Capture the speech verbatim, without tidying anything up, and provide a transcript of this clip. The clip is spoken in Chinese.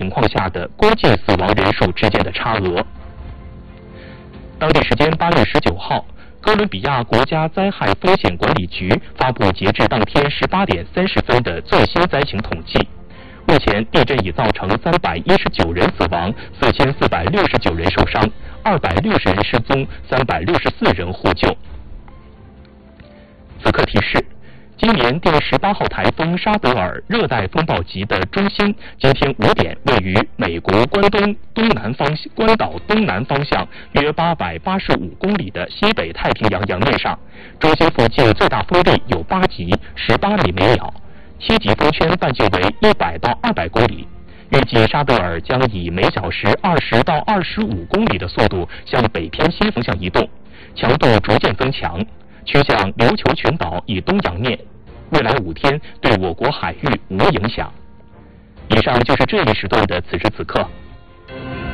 况下的估计死亡人数之间的差额。当地时间八月十九号，哥伦比亚国家灾害风险管理局发布截至当天十八点三十分的最新灾情统计。目前，地震已造成三百一十九人死亡，四千四百六十九人受伤，二百六十人失踪，三百六十四人获救。此刻提示：今年第十八号台风沙德尔热带风暴级的中心，今天五点位于美国关东东南方关岛东南方向约八百八十五公里的西北太平洋洋面上，中心附近最大风力有八级，十八里每秒。七级风圈半径为一百到二百公里，预计沙德尔将以每小时二十到二十五公里的速度向北偏西方向移动，强度逐渐增强，趋向琉球群岛以东洋面。未来五天对我国海域无影响。以上就是这一时段的此时此刻，